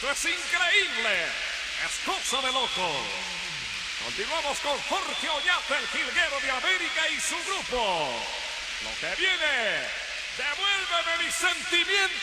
Esto es increíble. Es cosa de loco. Continuamos con Jorge Oñate, el jilguero de América y su grupo. Lo que viene, devuélveme mis sentimientos.